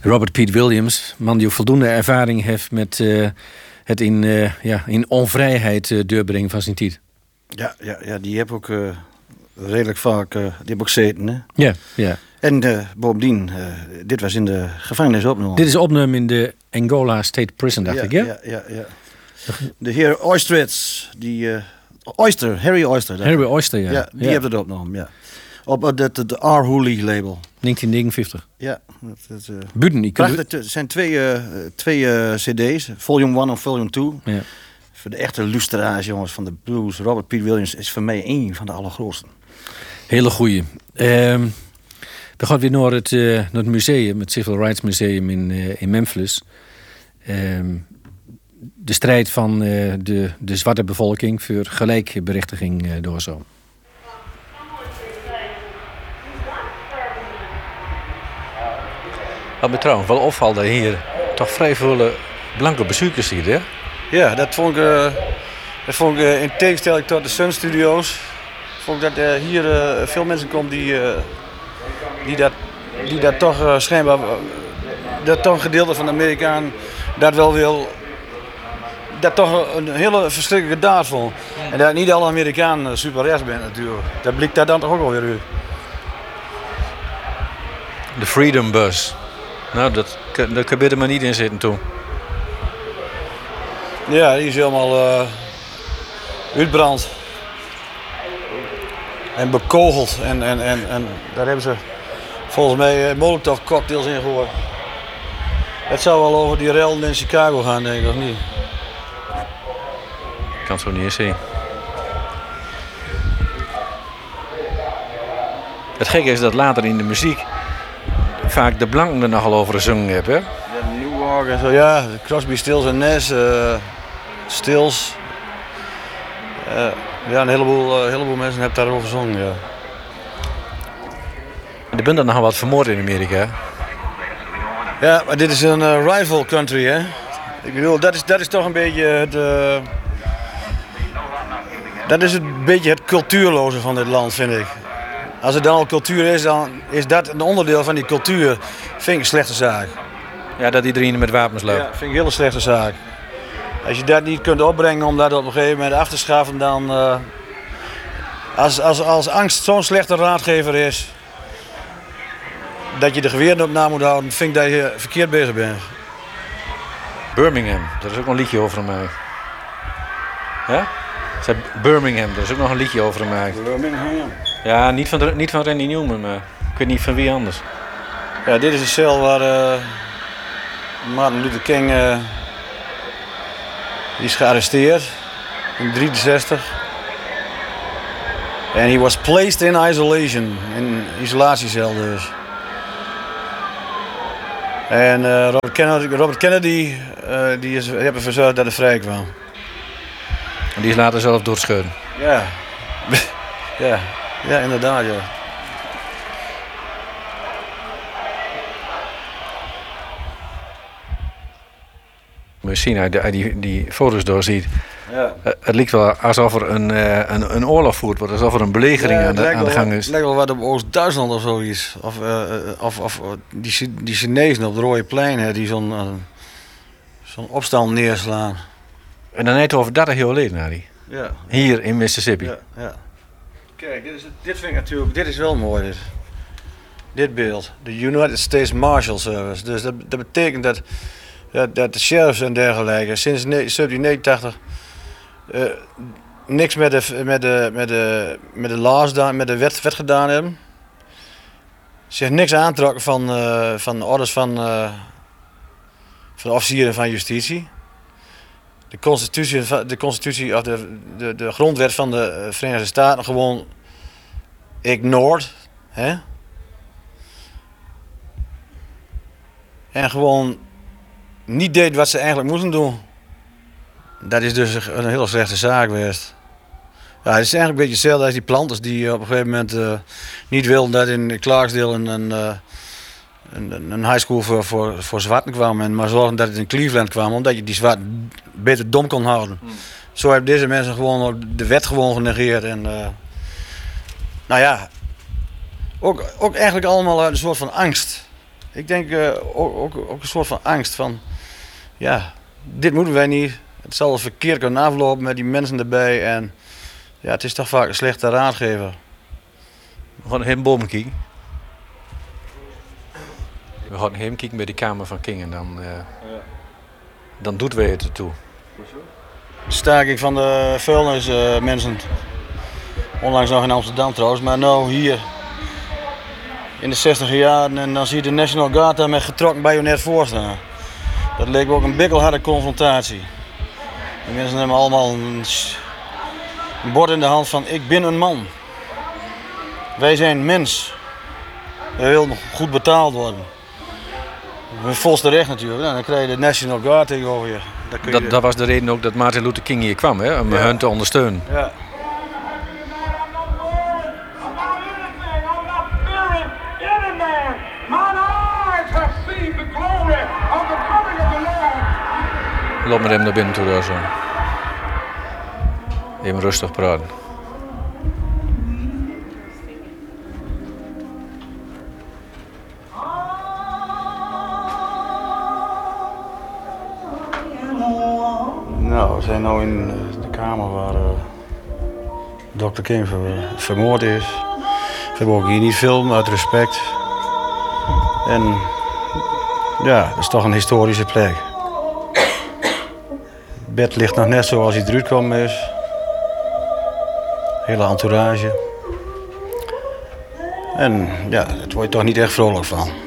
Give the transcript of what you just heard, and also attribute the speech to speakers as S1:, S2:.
S1: Robert Pete Williams, man die voldoende ervaring heeft met het in onvrijheid deurbrengen van zijn tijd.
S2: Ja, die heb ook redelijk vaak die heb ook gezeten. Hè?
S1: Ja, ja.
S2: En bovendien, dit was in de gevangenis opgenomen.
S1: Dit is opgenomen in de Angola State Prison, dacht ik, ja?
S2: Ja. De heer Oystritz, Harry Oyster.
S1: Harry Oyster, ja.
S2: Ja, die heeft het opgenomen, ja. Op het R. Hooley label.
S1: 1959.
S2: Ja.
S1: Buden,
S2: het zijn twee cd's, volume 1 en volume 2.
S1: Ja.
S2: Voor de echte luisteraars, jongens, van de blues. Robert Pete Williams is voor mij één van de allergrootste.
S1: Hele goeie. We gaan weer naar het museum, het Civil Rights Museum in Memphis. De strijd van de zwarte bevolking voor gelijkberechtiging door zo. Wat me trouwens wel opvalt dat hier toch vrij veel blanke bezoekers ziet, hè?
S2: Ja, dat vond ik in tegenstelling tot de Sun Studios. Vond ik dat hier veel mensen komen die dat toch schijnbaar dat toch een gedeelte van de Amerikaan dat wel wil. Dat toch een hele verschrikkelijke daad vond. En dat niet alle Amerikanen super rechts zijn natuurlijk. Dat blijkt daar dan toch ook alweer uit.
S1: De Freedom Bus. Nou, daar kan je er maar niet in zitten toen.
S2: Ja, die is helemaal uitbrand. En bekogeld. En daar hebben ze volgens mij Molotov cocktails in gegooid. Het zou wel over die rellen in Chicago gaan, denk ik, of niet?
S1: Ik kan het zo niet eens zien. Het gekke is dat later in de muziek vaak de blanken er nogal over gezongen hebben. Hè?
S2: Ja, Newark en zo, ja. Crosby, Stills en Nash, Stills. Ja, een heleboel mensen hebben daarover gezongen, ja.
S1: Er bent er nogal wat vermoord in Amerika.
S2: Ja, maar dit is een rival country, hè. Ik bedoel, dat is toch een beetje het... dat is een beetje het cultuurloze van dit land, vind ik. Als er dan al cultuur is, dan is dat een onderdeel van die cultuur. Vind ik een slechte zaak.
S1: Ja, dat iedereen met wapens loopt.
S2: Ja, vind ik een hele slechte zaak. Als je dat niet kunt opbrengen om dat op een gegeven moment af te schaffen, dan... Als angst zo'n slechte raadgever is... dat je de geweren op na moet houden, vind ik dat je verkeerd bezig bent.
S1: Birmingham, daar is ook nog een liedje over gemaakt. Ja? Zij Birmingham, daar is ook nog een liedje over gemaakt.
S2: Birmingham?
S1: Ja, niet van Randy Newman, maar ik weet niet van wie anders.
S2: Ja, dit is de cel waar Martin Luther King die is gearresteerd in 1963. En he was placed in isolation, in isolatiecel dus. En Robert Kennedy die heeft ervoor gezorgd dat hij vrij kwam.
S1: En die is later zelf doodschudden.
S2: Ja. ja, inderdaad, ja.
S1: Misschien als je die foto's doorziet.
S2: Ja.
S1: Het lijkt wel alsof er een oorlog voert wordt, alsof er een belegering aan de gang is.
S2: Het lijkt wel wat op Oost-Duitsland of zoiets. Of die Chinezen op het Rode Plein hè, die zo'n opstand neerslaan.
S1: En dan net over 30 jaar geleden, Harry.
S2: Ja.
S1: Hier in Mississippi.
S2: Ja. Kijk, dit vind ik natuurlijk, dit is wel mooi. Dit beeld. De United States Marshal Service. Dus dat betekent dat de sheriffs en dergelijke sinds 1789 niks met de laws met de wet gedaan hebben. Zich niks aantrokken van orders van de officieren van justitie. De constitutie of de grondwet van de Verenigde Staten gewoon ignored. Hè? En gewoon niet deed wat ze eigenlijk moesten doen. Dat is dus een hele slechte zaak geweest. Ja, het is eigenlijk een beetje hetzelfde als die planters die op een gegeven moment niet wilden dat in Clarksdale een high school voor zwarten kwam. Maar zorgden dat het in Cleveland kwam, omdat je die zwarten beter dom kon houden. Zo hebben deze mensen gewoon de wet gewoon genegeerd. En nou ja, ook eigenlijk allemaal uit een soort van angst. Ik denk ook een soort van angst van, ja, dit moeten wij niet. Het zal een verkeerd kunnen aflopen met die mensen erbij en ja, het is toch vaak een slechte raadgever.
S1: We gaan hem boven kijken. We gaan hem kijken bij de Kamer van King en dan doet wij het ertoe.
S2: Staking van de vuilnismensen. Onlangs nog in Amsterdam trouwens, maar nu hier in de 60 jaren en dan zie je de National Guard daar met getrokken bajonet voor staan. Dat leek me ook een bikkelharde confrontatie. Die mensen hebben allemaal een bord in de hand van ik ben een man. Wij zijn mens. Wij willen goed betaald worden. Met volste recht natuurlijk. Dan krijg je de National Guard tegenover je.
S1: Dat was de reden ook dat Martin Luther King hier kwam, hè, om hen te ondersteunen.
S2: Ja.
S1: Loop met hem naar binnen toe daar zo. Even rustig praten.
S2: Nou, we zijn nu in de kamer waar Dr. King vermoord is. We hebben ook hier niet filmen uit respect. En ja, dat is toch een historische plek. Het bed ligt nog net zoals hij eruit kwam is. Hele entourage. En ja, daar word je toch niet echt vrolijk van.